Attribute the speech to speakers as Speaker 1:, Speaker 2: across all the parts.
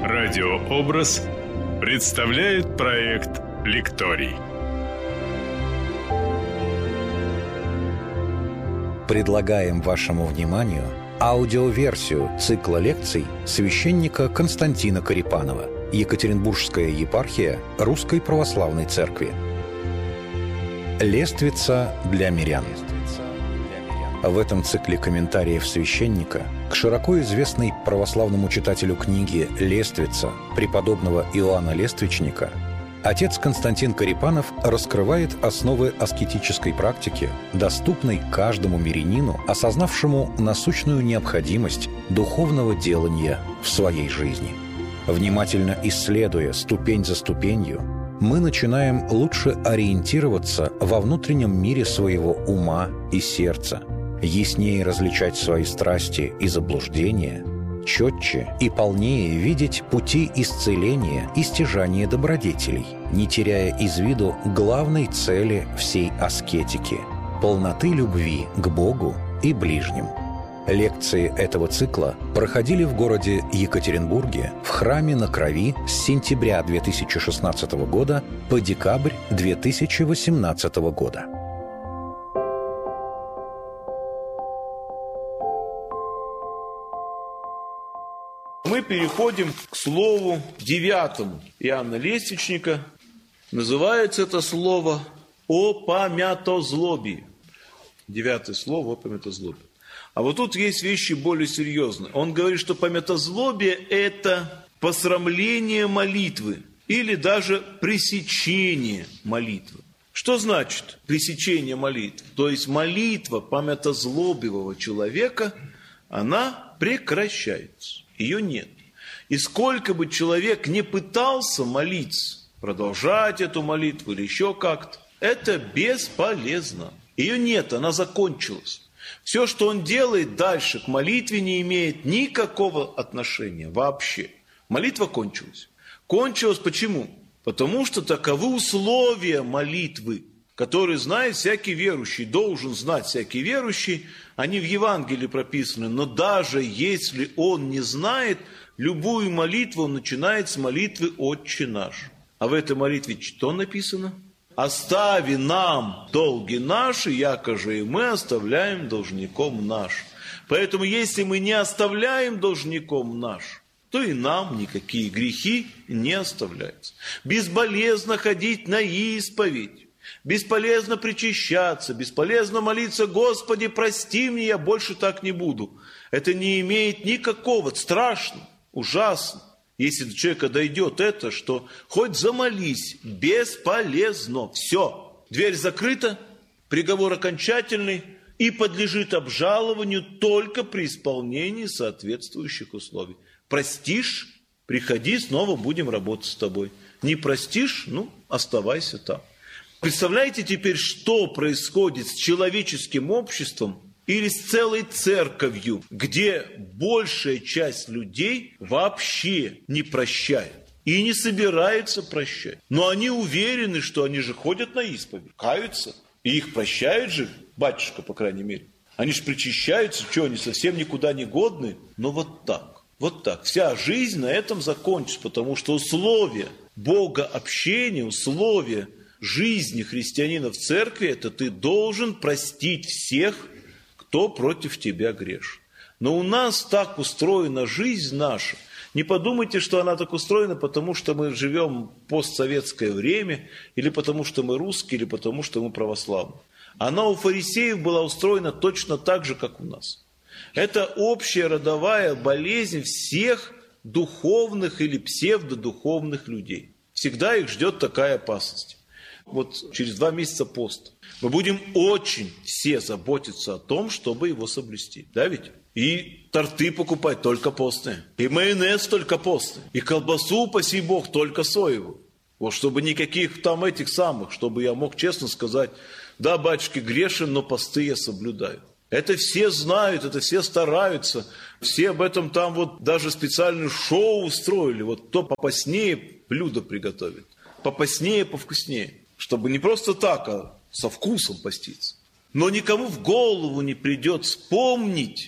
Speaker 1: Радиообраз представляет проект «Лекторий».
Speaker 2: Предлагаем вашему вниманию аудиоверсию цикла лекций священника Константина Корепанова, Екатеринбургская епархия Русской Православной Церкви. «Лествица для мирян». В этом цикле комментариев священника к широко известной православному читателю книги «Лествица» преподобного Иоанна Лествичника отец Константин Корепанов раскрывает основы аскетической практики, доступной каждому мирянину, осознавшему насущную необходимость духовного делания в своей жизни. Внимательно исследуя ступень за ступенью, мы начинаем лучше ориентироваться во внутреннем мире своего ума и сердца, яснее различать свои страсти и заблуждения, четче и полнее видеть пути исцеления и стяжания добродетелей, не теряя из виду главной цели всей аскетики – полноты любви к Богу и ближним. Лекции этого цикла проходили в городе Екатеринбурге в храме на Крови с сентября 2016 года по декабрь 2018 года.
Speaker 3: Мы переходим к слову 9 Иоанна Лествичника. Называется это слово «О памятозлобии». 9 слово «О памятозлобии». А вот тут есть вещи более серьезные. Он говорит, что памятозлобие – это посрамление молитвы или даже пресечение молитвы. Что значит пресечение молитвы? То есть молитва памятозлобивого человека, она прекращается. Ее нет. И сколько бы человек не пытался молиться, продолжать эту молитву или еще как-то, это бесполезно. Ее нет, она закончилась. Все, что он делает дальше к молитве, не имеет никакого отношения вообще. Молитва кончилась. Кончилась почему? Потому что таковы условия молитвы, которые знает всякий верующий, должен знать всякий верующий. Они в Евангелии прописаны, но даже если он не знает, любую молитву он начинает с молитвы «Отче наш». А в этой молитве что написано? «Остави нам долги наши, яко же и мы оставляем должником наш». Поэтому если мы не оставляем должником наш, то и нам никакие грехи не оставляются. Безболезненно ходить на исповедь. Бесполезно причащаться, бесполезно молиться: «Господи, прости мне, я больше так не буду». Это не имеет никакого, страшно, ужасно. Если до человека дойдет это, что хоть замолись, бесполезно, все. Дверь закрыта, приговор окончательный и подлежит обжалованию только при исполнении соответствующих условий. Простишь, приходи, снова будем работать с тобой. Не простишь, оставайся там. Представляете теперь, что происходит с человеческим обществом или с целой церковью, где большая часть людей вообще не прощает и не собирается прощать. Но они уверены, что они же ходят на исповедь, каются, и их прощает же батюшка, по крайней мере. Они же причащаются, что они совсем никуда не годны? Но вот так. Вся жизнь на этом закончится, потому что условия богообщения, условия жизни христианина в церкви – это ты должен простить всех, кто против тебя грешит. Но у нас так устроена жизнь наша. Не подумайте, что она так устроена, потому что мы живем в постсоветское время, или потому что мы русские, или потому что мы православные. Она у фарисеев была устроена точно так же, как у нас. Это общая родовая болезнь всех духовных или псевдодуховных людей. Всегда их ждет такая опасность. Вот через 2 месяца пост. Мы будем очень все заботиться о том, чтобы его соблюсти. Да ведь? И торты покупать только постные. И майонез только постный. И колбасу, упаси Бог, только соевую. Вот чтобы никаких там этих самых, чтобы я мог честно сказать: да, батюшки, грешен, но посты я соблюдаю. Это все знают, это все стараются. Все об этом там вот даже специальное шоу устроили. Вот кто попоснее блюдо приготовит. Попоснее, повкуснее. Чтобы не просто так, а со вкусом поститься. Но никому в голову не придет вспомнить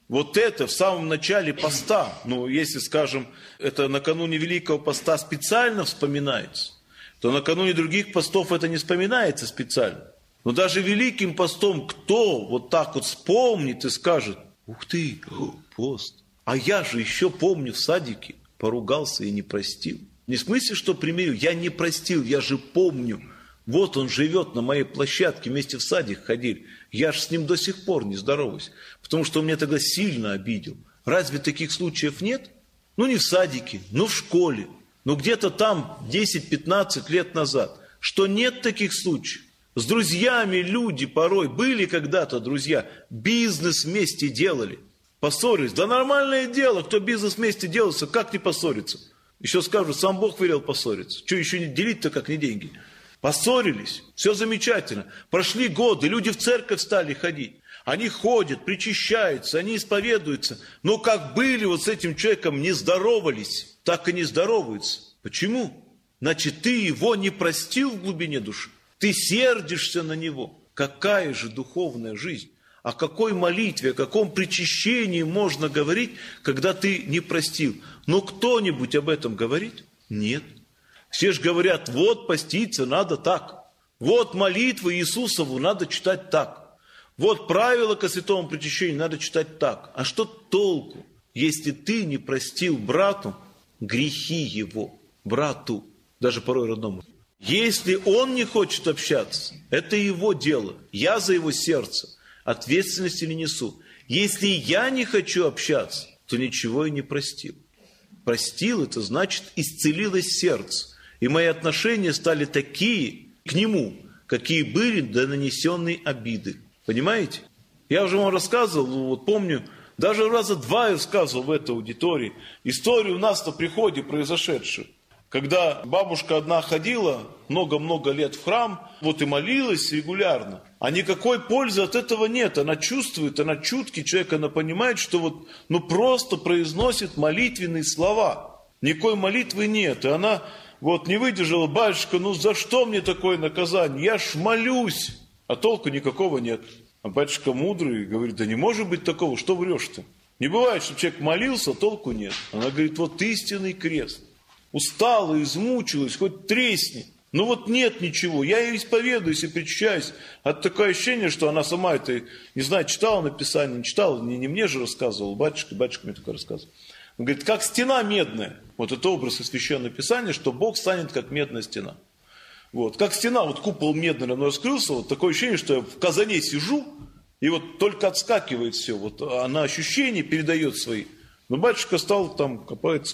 Speaker 3: Вот это в самом начале поста, ну, если, скажем, это накануне Великого Поста специально вспоминается, то накануне других постов это не вспоминается специально. Но даже Великим Постом кто вот так вот вспомнит и скажет: ух ты, пост, а я же еще помню в садике поругался и не простил. Не в смысле, что примирил, я не простил, я же помню. Вот он живет на моей площадке, вместе в садик ходили. Я же с ним до сих пор не здороваюсь, потому что он меня тогда сильно обидел. Разве таких случаев нет? Ну, не в садике, ну, в школе, ну, где-то там 10-15 лет назад. Что нет таких случаев? С друзьями люди порой были когда-то друзья, бизнес вместе делали, поссорились. Да нормальное дело, кто бизнес вместе делался, как не поссориться? Еще скажут, сам Бог велел поссориться. Что еще не делить-то, как не деньги? Поссорились, все замечательно. Прошли годы, люди в церковь стали ходить. Они ходят, причащаются, они исповедуются. Но как были вот с этим человеком не здоровались, так и не здороваются. Почему? Значит, ты его не простил в глубине души. Ты сердишься на него. Какая же духовная жизнь? О какой молитве, о каком причащении можно говорить, когда ты не простил? Но кто-нибудь об этом говорит? Нет. Все же говорят, вот поститься надо так. Вот молитву Иисусову надо читать так. Вот правила ко святому причащению надо читать так. А что толку, если ты не простил брату грехи его, брату, даже порой родному? Если он не хочет общаться, это его дело. Я за его сердце ответственности не несу. Если я не хочу общаться, то ничего и не простил. Простил, это значит, исцелилось сердце. И мои отношения стали такие к нему, какие были до нанесенной обиды. Понимаете? Я уже вам рассказывал, вот помню, даже раза 2 я рассказывал в этой аудитории историю у нас на приходе произошедшую. Когда бабушка одна ходила много-много лет в храм, вот и молилась регулярно, а никакой пользы от этого нет. Она чувствует, она чуткий человек, она понимает, что вот, ну просто произносит молитвенные слова. Никакой молитвы нет. И она вот не выдержала: батюшка, ну за что мне такое наказание? Я ж молюсь, а толку никакого нет. А батюшка мудрый говорит: да не может быть такого, что врешь-то? Не бывает, что человек молился, а толку нет. Она говорит: вот истинный крест. Устала, измучилась, хоть тресни. Ну вот нет ничего. Я ей исповедуюсь и причащаюсь. А такое ощущение, что она сама это, не знаю, читала написание, не читала, не мне же рассказывала, батюшка мне такое рассказывал. Он говорит, как стена медная. Вот это образ из Священного Писания, что Бог станет как медная стена. Вот. Как стена, вот купол медный равно раскрылся, вот такое ощущение, что я в казане сижу, и вот только отскакивает все. Вот она ощущения передает свои. Но батюшка стал там, копается.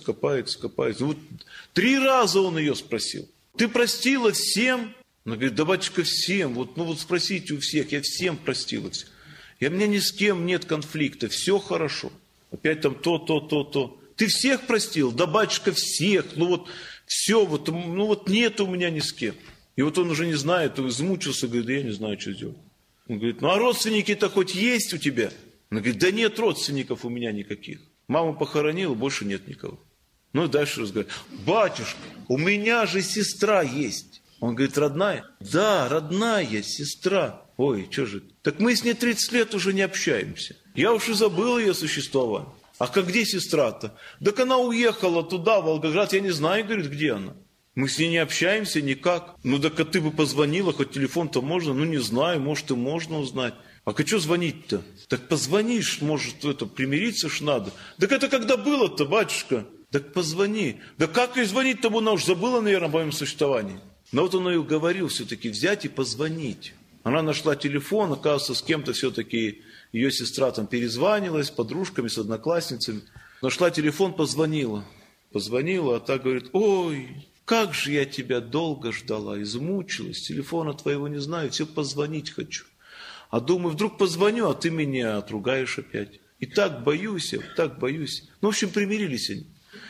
Speaker 3: Вот 3 раза он ее спросил. Ты простила всем? Она говорит, да, батюшка, всем. Вот, ну вот спросите у всех, я всем простила. У меня ни с кем нет конфликта, все хорошо. Опять там то. Ты всех простил? Да, батюшка, всех. Ну вот все, вот, ну вот нет у меня ни с кем. И вот он уже не знает, он измучился, говорит, да я не знаю, что сделать. Он говорит, ну а родственники-то хоть есть у тебя? Она говорит, да нет родственников у меня никаких. Маму похоронила, больше нет никого. Ну и дальше разговаривает. Батюшка, у меня же сестра есть. Он говорит, родная? Да, родная сестра. Ой, что же? Так мы с ней 30 лет уже не общаемся. Я уж и забыл ее существование. А как где сестра-то? Так она уехала туда, в Волгоград. Я не знаю, говорит, где она. Мы с ней не общаемся никак. Ну так а ты бы позвонила, хоть телефон-то можно? Ну не знаю, может и можно узнать. А что звонить-то? Так позвонишь, может, это примириться ж надо. Так это когда было-то, батюшка? Так позвони. Да как ей звонить-то, она уж забыла, наверное, о моем существовании. Но вот он ее говорил все-таки взять и позвонить. Она нашла телефон, оказывается, с кем-то все-таки ее сестра там перезванивалась, с подружками, с одноклассницами. Нашла телефон, позвонила. Позвонила, а та говорит, ой, как же я тебя долго ждала, измучилась, телефона твоего не знаю, все позвонить хочу. А думаю, вдруг позвоню, а ты меня отругаешь опять. И так боюсь. Ну, в общем, примирились они.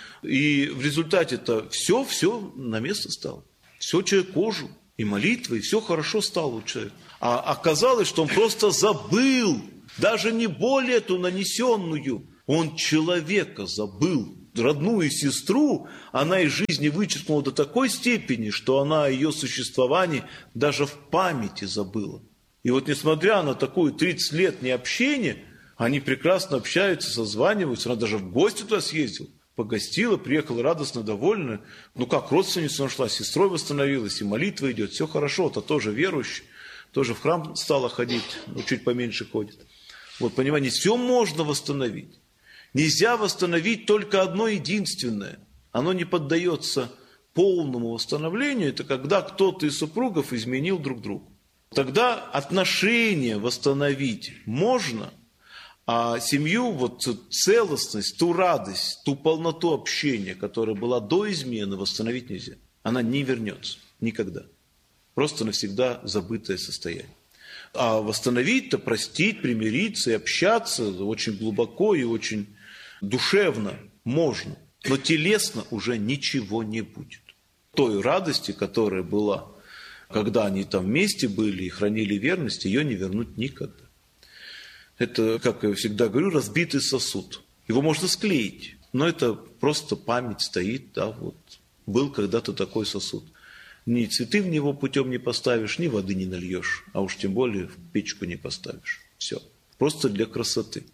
Speaker 3: И в результате-то все на место стало. Все человек ожил, и молитва, и все хорошо стало у человека. А оказалось, что он просто забыл, даже не боль эту нанесенную, он человека забыл. Родную сестру она из жизни вычеркнула до такой степени, что она о ее существовании даже в памяти забыла. И вот несмотря на такую 30 лет необщения, Они прекрасно общаются, созваниваются. Она даже в гости туда съездила, погостила, приехала радостно, довольна. Ну как, родственницу нашла, с сестрой восстановилась, и молитва идет, все хорошо. Это тоже верующий, тоже в храм стала ходить, но чуть поменьше ходит. Вот, понимаете, все можно восстановить. Нельзя восстановить только одно единственное. Оно не поддается полному восстановлению. Это когда кто-то из супругов изменил друг другу. Тогда отношения восстановить можно, а семью, вот целостность, ту радость, ту полноту общения, которая была до измены, восстановить нельзя. Она не вернется никогда. Просто навсегда забытое состояние. А восстановить-то, простить, примириться и общаться очень глубоко и очень душевно можно. Но телесно уже ничего не будет. Той радости, которая была, когда они там вместе были и хранили верность, ее не вернуть никогда. Это, как я всегда говорю, разбитый сосуд. Его можно склеить, но это просто память стоит, да, вот. Был когда-то такой сосуд. Ни цветы в него путем не поставишь, ни воды не нальешь, а уж тем более в печку не поставишь. Все. Просто для красоты.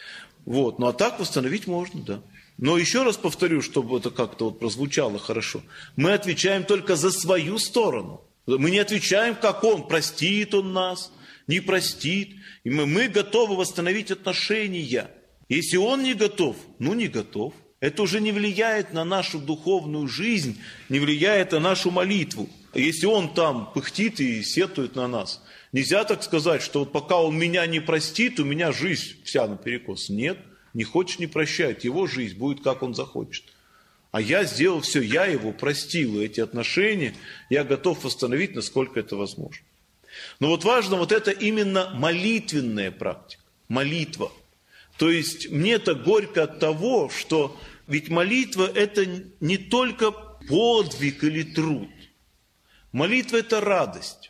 Speaker 3: Вот. Ну а так восстановить можно, да. Но еще раз повторю, чтобы это как-то вот прозвучало хорошо. Мы отвечаем только за свою сторону. Мы не отвечаем, как он, простит он нас, не простит. И мы готовы восстановить отношения. Если он не готов, ну не готов. Это уже не влияет на нашу духовную жизнь, не влияет на нашу молитву. Если он там пыхтит и сетует на нас, нельзя так сказать, что вот пока он меня не простит, у меня жизнь вся наперекос. Нет, не хочет, не прощает. Его жизнь будет, как он захочет. А я сделал все, я его простил. И эти отношения я готов восстановить, насколько это возможно. Но вот важно вот это именно молитвенная практика. Молитва. То есть мне-то горько от того, что ведь молитва это не только подвиг или труд. Молитва это радость.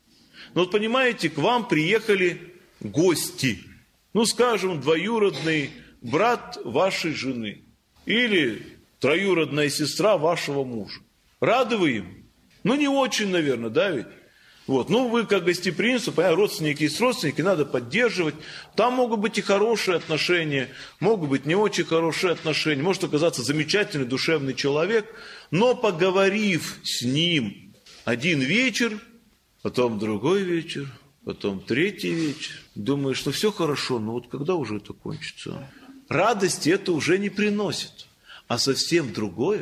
Speaker 3: Но вот понимаете, к вам приехали гости. Ну, скажем, двоюродный брат вашей жены. Или троюродная сестра вашего мужа. Рады вы им? Ну, не очень, наверное, да ведь? Вот. Ну, вы как гостеприимство, понятно, родственники есть родственники, надо поддерживать. Там могут быть и хорошие отношения, могут быть не очень хорошие отношения. Может оказаться замечательный душевный человек, но поговорив с ним один вечер, потом другой вечер, потом третий вечер, думаешь, что все хорошо, но вот когда уже это кончится? Радости это уже не приносит. А совсем другое,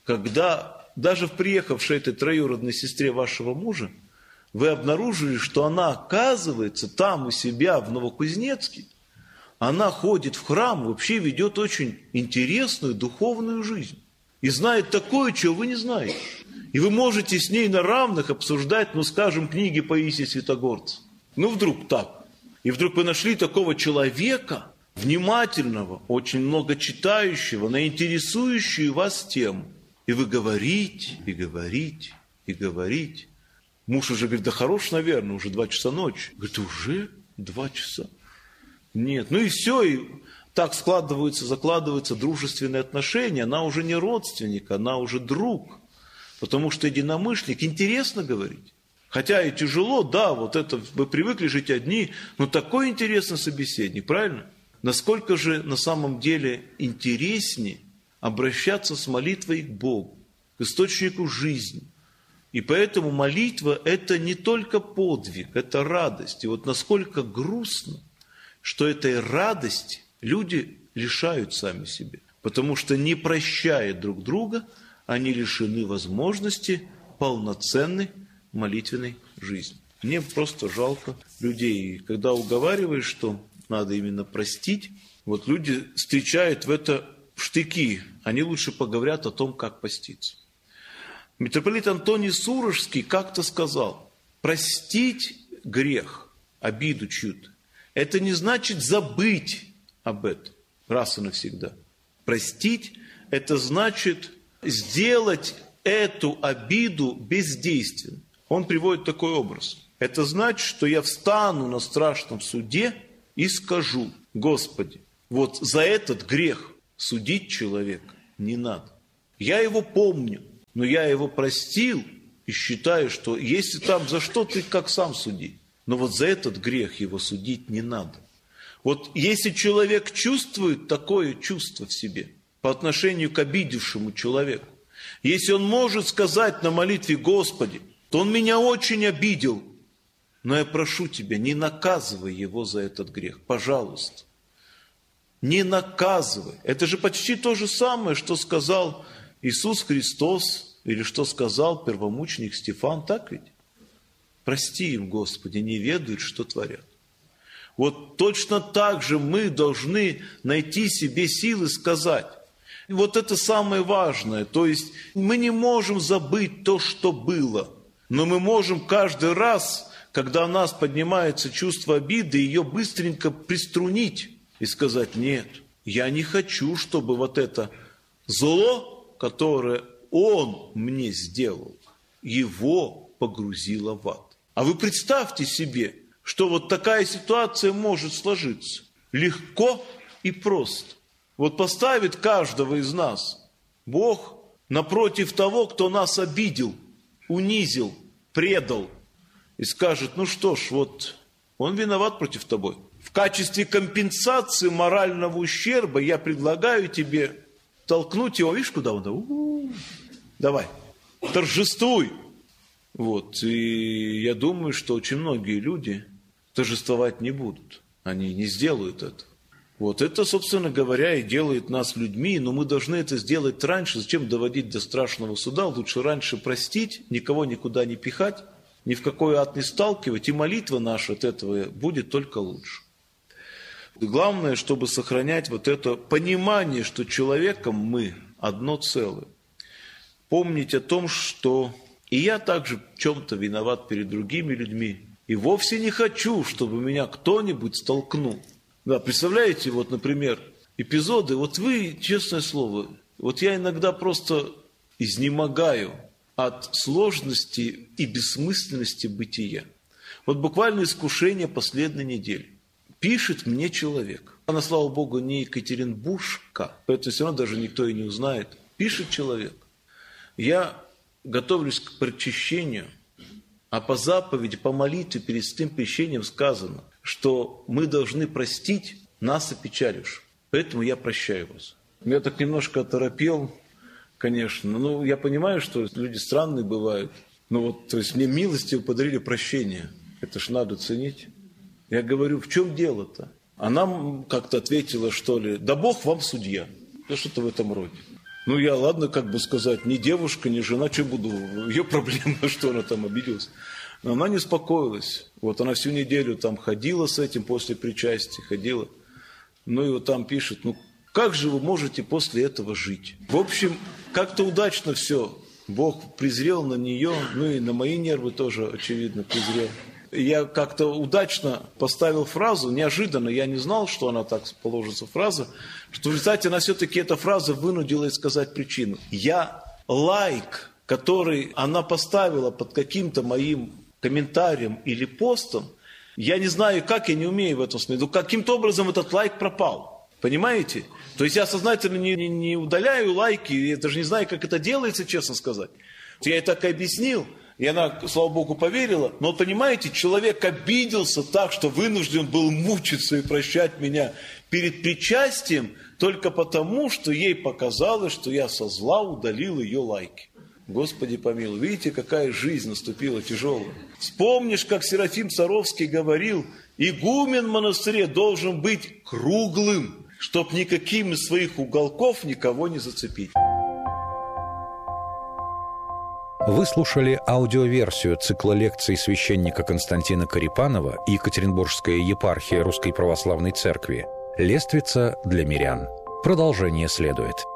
Speaker 3: когда даже в приехавшей этой троюродной сестре вашего мужа, вы обнаружили, что она, оказывается, там у себя в Новокузнецке, она ходит в храм, вообще ведет очень интересную духовную жизнь. И знает такое, чего вы не знаете. И вы можете с ней на равных обсуждать, ну, скажем, книги Паисия Святогорца. Ну, вдруг так. И вдруг вы нашли такого человека, внимательного, очень много читающего, на интересующую вас тему. И вы говорите, и говорите, и говорите. Муж уже говорит, да хорош, наверное, уже 2 часа ночи. Говорит, уже 2 часа? Нет, ну и все, и так закладываются дружественные отношения. Она уже не родственник, она уже друг. Потому что единомышленник, интересно говорить. Хотя и тяжело, да, вот это вы привыкли жить одни, но такой интересный собеседник, правильно? Насколько же на самом деле интереснее обращаться с молитвой к Богу, к источнику жизни. И поэтому молитва – это не только подвиг, это радость. И вот насколько грустно, что этой радости люди лишают сами себе. Потому что, не прощая друг друга, они лишены возможности полноценной молитвенной жизни. Мне просто жалко людей. И когда уговариваешь, что надо именно простить, вот люди встречают в это штыки. Они лучше поговорят о том, как поститься. Митрополит Антоний Сурожский как-то сказал, простить грех, обиду чью-то, это не значит забыть об этом раз и навсегда. Простить – это значит сделать эту обиду бездейственной. Он приводит такой образ. Это значит, что я встану на страшном суде и скажу, Господи, вот за этот грех судить человека не надо. Я его помню. Но я его простил и считаю, что если там за что, ты как сам суди. Но вот за этот грех его судить не надо. Вот если человек чувствует такое чувство в себе по отношению к обидевшему человеку, если он может сказать на молитве: Господи, то он меня очень обидел, но я прошу Тебя, не наказывай его за этот грех, пожалуйста. Не наказывай. Это же почти то же самое, что сказал Иисус Христос, или что сказал первомученик Стефан, так ведь? Прости им, Господи, не ведают, что творят. Вот точно так же мы должны найти себе силы сказать. Вот это самое важное. То есть мы не можем забыть то, что было, но мы можем каждый раз, когда у нас поднимается чувство обиды, ее быстренько приструнить и сказать: нет, я не хочу, чтобы вот это зло, которое он мне сделал, его погрузило в ад. А вы представьте себе, что вот такая ситуация может сложиться легко и просто. Вот поставит каждого из нас Бог напротив того, кто нас обидел, унизил, предал, и скажет: ну что ж, вот он виноват против тобой. В качестве компенсации морального ущерба я предлагаю тебе толкнуть его. Видишь, куда он? Давай, торжествуй. Вот. И я думаю, что очень многие люди торжествовать не будут. Они не сделают это. Вот это, собственно говоря, и делает нас людьми, но мы должны это сделать раньше. Зачем доводить до страшного суда? Лучше раньше простить, никого никуда не пихать, ни в какой ад не сталкивать, и молитва наша от этого будет только лучше. Главное, чтобы сохранять вот это понимание, что человеком мы одно целое. Помнить о том, что и я также в чем-то виноват перед другими людьми, и вовсе не хочу, чтобы меня кто-нибудь столкнул. Да, представляете, вот, например, эпизоды, вот вы, честное слово, вот я иногда просто изнемогаю от сложности и бессмысленности бытия. Вот буквально искушение последней недели. Пишет мне человек. Она, слава Богу, не Екатеринбуржка, поэтому все равно даже никто и не узнает. Пишет человек: я готовлюсь к причащению, а по заповеди, по молитве перед святым причащением сказано, что мы должны простить нас опечаливших. Поэтому я прощаю вас. Я так немножко оторопел, конечно. Ну, я понимаю, что люди странные бывают. Но вот, то есть мне милостиво подарили прощение. Это ж надо ценить. Я говорю: в чем дело-то? Она как-то ответила, что ли: да Бог вам судья. Да что-то в этом роде. Ну, я, ладно, как бы сказать, ни девушка, ни жена, что буду, ее проблема, что она там обиделась. Но она не успокоилась. Вот она всю неделю там ходила с этим, после причастия ходила. Ну, и вот там пишет: ну, как же вы можете после этого жить? В общем, как-то удачно все. Бог презрел на нее, ну и на мои нервы тоже, очевидно, презрел. Я как-то удачно поставил фразу, неожиданно, я не знал, что она так положится фраза, что в результате она все-таки, эта фраза вынудила сказать причину. Я лайк, который она поставила под каким-то моим комментарием или постом, я не знаю как, я не умею в этом смысле, но каким-то образом этот лайк пропал. Понимаете? То есть я сознательно не удаляю лайки, я даже не знаю, как это делается, честно сказать. Я ей так и объяснил. И она, слава Богу, поверила. Но, понимаете, человек обиделся так, что вынужден был мучиться и прощать меня перед причастием только потому, что ей показалось, что я со зла удалил ее лайки. Господи помилуй, видите, какая жизнь наступила тяжелая. Вспомнишь, как Серафим Саровский говорил: игумен в монастыре должен быть круглым, чтоб никаким из своих уголков никого не зацепить.
Speaker 2: Вы слушали аудиоверсию цикла лекций священника Константина Корепанова и Екатеринбургская епархия Русской Православной Церкви «Лествица для мирян». Продолжение следует.